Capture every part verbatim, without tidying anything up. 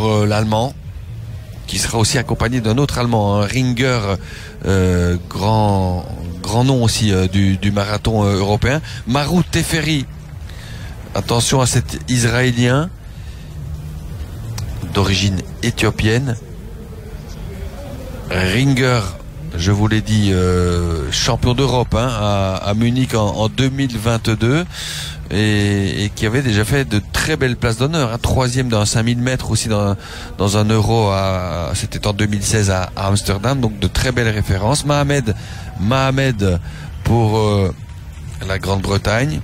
pour euh, l'Allemand, qui sera aussi accompagné d'un autre Allemand, un Ringer, euh, grand grand nom aussi euh, du, du marathon euh, européen. Marou Teferi, attention à cet Israélien d'origine éthiopienne. Ringer, je vous l'ai dit, euh, champion d'Europe hein, à, à Munich en, en deux mille vingt-deux. Et, et qui avait déjà fait de très belles places d'honneur, hein, troisième dans cinq mille mètres aussi dans, dans un euro, à, c'était en deux mille seize à, à Amsterdam, donc de très belles références. Mohamed, Mohamed pour euh, la Grande-Bretagne,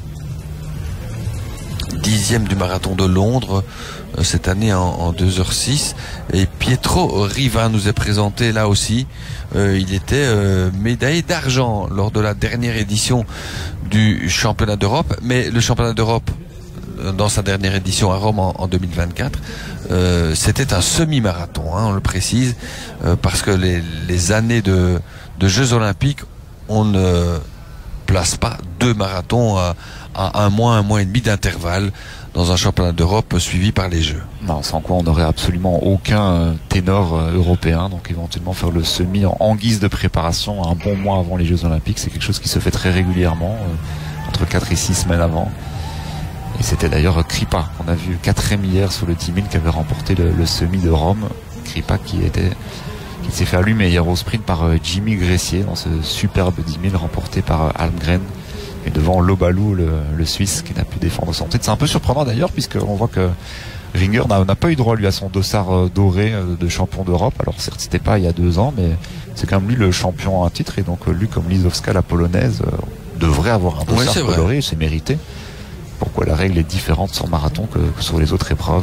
dixième du marathon de Londres euh, cette année en, en deux heures six. Et Pietro Riva nous est présenté là aussi. Euh, il était euh, médaillé d'argent lors de la dernière édition du championnat d'Europe, mais le championnat d'Europe dans sa dernière édition à Rome en, en deux mille vingt-quatre, euh, c'était un semi-marathon, hein, on le précise, euh, parce que les, les années de, de Jeux Olympiques, on ne place pas deux marathons à, à un mois, un mois et demi d'intervalle dans un championnat d'Europe suivi par les Jeux. Non, sans quoi on n'aurait absolument aucun ténor européen, donc éventuellement faire le semi en, en guise de préparation un bon mois avant les Jeux Olympiques, c'est quelque chose qui se fait très régulièrement, euh, entre quatre et six semaines avant. Et c'était d'ailleurs Kripa, on a vu quatrième hier sur le dix mille, qui avait remporté le, le semi de Rome. Kripa qui était qui s'est fait allumer hier au sprint par euh, Jimmy Gressier dans ce superbe dix mille remporté par euh, Almgren. Et devant Lobalou, le, le Suisse, qui n'a pu défendre son titre. C'est un peu surprenant d'ailleurs, puisqu'on voit que Ringer n'a, n'a pas eu droit, lui, à son dossard euh, doré euh, de champion d'Europe. Alors certes, c'était pas il y a deux ans, mais c'est quand même lui le champion à un titre. Et donc euh, lui, comme Lisowska, la polonaise, euh, devrait avoir un dossard oui, coloré, c'est mérité. Pourquoi la règle est différente sur marathon que, que sur les autres épreuves.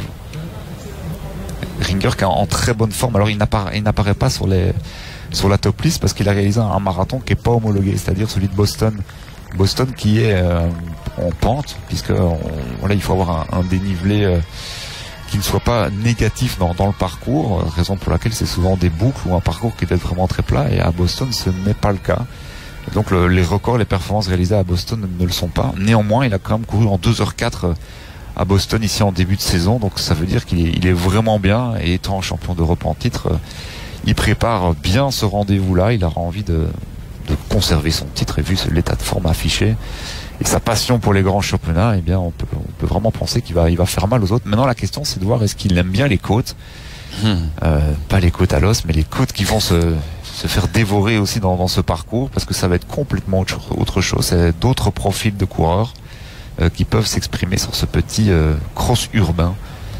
Ringer qui est en, en très bonne forme. Alors il n'apparaît, il n'apparaît pas sur, les, sur la top list parce qu'il a réalisé un, un marathon qui n'est pas homologué, c'est-à-dire celui de Boston. Boston qui est euh, en pente, puisque on, voilà, il faut avoir un, un dénivelé euh, qui ne soit pas négatif dans, dans le parcours, raison pour laquelle c'est souvent des boucles ou un parcours qui est vraiment très plat, et à Boston ce n'est pas le cas. Et donc le, les records, les performances réalisées à Boston ne le sont pas. Néanmoins, il a quand même couru en deux heures quatre à Boston ici en début de saison, donc ça veut dire qu'il est, il est vraiment bien, et étant champion d'Europe en titre, il prépare bien ce rendez-vous-là, il aura envie de de conserver son titre, et vu l'état de forme affiché et sa passion pour les grands championnats, eh bien on peut, on peut vraiment penser qu'il va, il va faire mal aux autres. Maintenant la question c'est de voir est-ce qu'il aime bien les côtes, hmm. euh, pas les côtes à l'os, mais les côtes qui vont se, se faire dévorer aussi dans, dans ce parcours, parce que ça va être complètement autre, autre chose, c'est d'autres profils de coureurs euh, qui peuvent s'exprimer sur ce petit euh, cross urbain,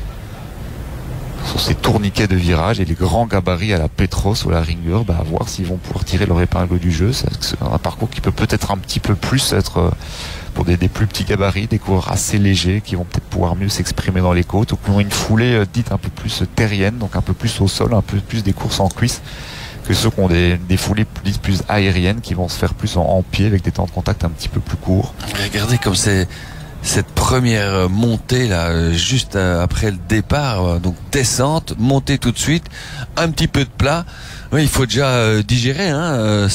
sur ces tourniquets de virage et les grands gabarits à la Petros ou à la Ringer, bah, à voir s'ils vont pouvoir tirer leur épingle du jeu. C'est un parcours qui peut peut-être un petit peu plus être euh, pour des, des plus petits gabarits, des coureurs assez légers qui vont peut-être pouvoir mieux s'exprimer dans les côtes, ou qui ont une foulée euh, dite un peu plus terrienne, donc un peu plus au sol, un peu plus des courses en cuisse, que ceux qui ont des, des foulées plus, plus aériennes, qui vont se faire plus en, en pied avec des temps de contact un petit peu plus courts. Regardez comme c'est cette première montée là, juste après le départ, donc descente, montée tout de suite, un petit peu de plat. Oui, il faut déjà digérer hein,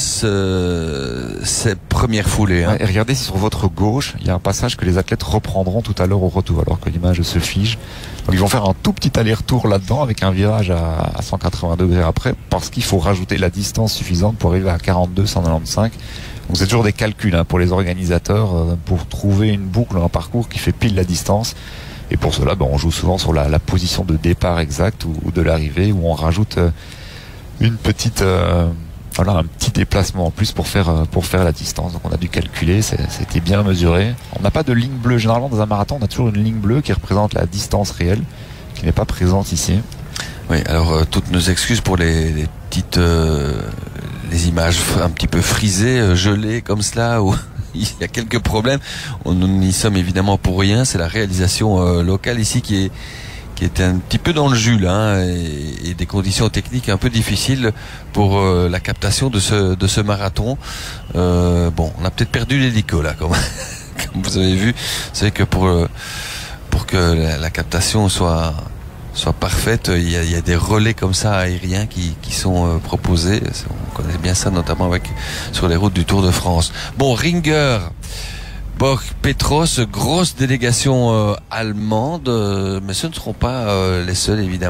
ce, cette première foulée. Hein. Ouais, et regardez si sur votre gauche, il y a un passage que les athlètes reprendront tout à l'heure au retour, alors que l'image se fige. Donc ils vont faire un tout petit aller-retour là-dedans avec un virage à, à cent quatre-vingts degrés après, parce qu'il faut rajouter la distance suffisante pour arriver à quarante-deux cent quatre-vingt-quinze. Donc c'est toujours des calculs hein, pour les organisateurs euh, pour trouver une boucle, un parcours qui fait pile la distance. Et pour cela, ben, on joue souvent sur la, la position de départ exacte ou, ou de l'arrivée, où on rajoute euh, une petite, euh, voilà, un petit déplacement en plus pour faire euh, pour faire la distance. Donc on a dû calculer, c'était bien mesuré. On n'a pas de ligne bleue. Généralement dans un marathon, on a toujours une ligne bleue qui représente la distance réelle, qui n'est pas présente ici. Oui, alors euh, toutes nos excuses pour les, les petites euh, les images un petit peu frisées, euh, gelées comme cela, où il y a quelques problèmes. On, nous n'y sommes évidemment pour rien. C'est la réalisation euh, locale ici qui est qui était un petit peu dans le jus là, hein, et, et des conditions techniques un peu difficiles pour euh, la captation de ce de ce marathon. Euh, bon, on a peut-être perdu l'hélico là, comme, comme vous avez vu. C'est que pour euh, pour que la, la captation soit soit parfaite, il y a, il y a des relais comme ça aériens qui, qui sont euh, proposés. On connaît bien ça notamment avec sur les routes du Tour de France. Bon, Ringer, Boch, Petros, grosse délégation euh, allemande, euh, mais ce ne seront pas euh, les seuls évidemment.